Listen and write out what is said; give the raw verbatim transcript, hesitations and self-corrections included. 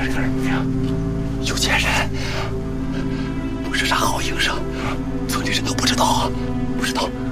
这是个什么病？ 有钱人不是啥好营生，村里人都不知道啊。 不知道。